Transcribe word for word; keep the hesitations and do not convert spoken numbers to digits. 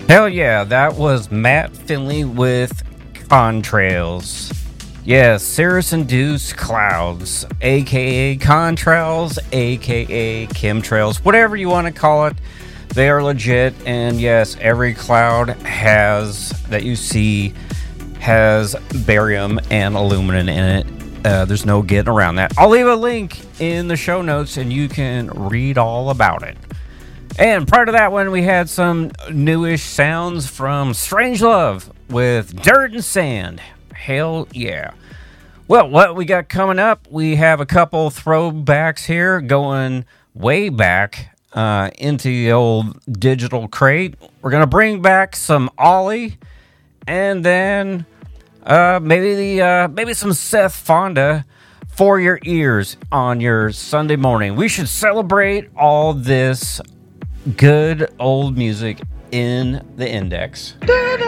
Hell yeah, that was Matt Finley with Contrails. Yes, cirrus-induced clouds, aka contrails, aka chemtrails, whatever you want to call it. They are legit, and yes, every cloud has that you see has barium and aluminum in it. Uh, there's no getting around that. I'll leave a link in the show notes, and you can read all about it. And prior to that one, we had some newish sounds from Strangelove with Dirt and Sand. Hell yeah. Well, what we got coming up, we have a couple throwbacks here going way back uh, into the old digital crate. We're going to bring back some Ollie, and then uh, maybe the uh, maybe some Seth Fonda for your ears on your Sunday morning. We should celebrate all this good old music in the index.